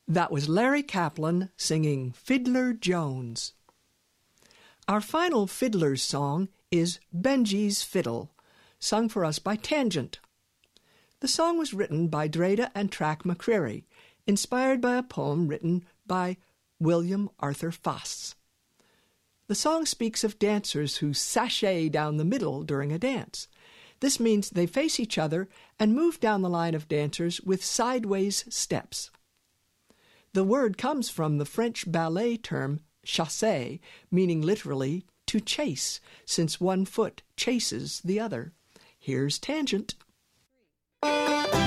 That was Larry Kaplan singing Fiddler Jones. Our final fiddler's song is Benji's Fiddle, sung for us by Tangent. The song was written by Dreda and Track McCreary, inspired by a poem written by William Arthur Foss. The song speaks of dancers who sashay down the middle during a dance. This means they face each other and move down the line of dancers with sideways steps. The word comes from the French ballet term chasser, meaning literally to chase, since one foot chases the other. Here's Tangent.